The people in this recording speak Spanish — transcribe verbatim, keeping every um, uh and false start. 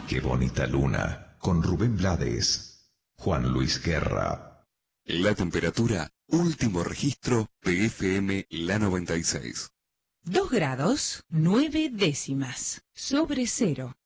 qué bonita luna, con Rubén Blades, Juan Luis Guerra. La temperatura, último registro de F M La noventa y seis. Dos grados, nueve décimas, sobre cero.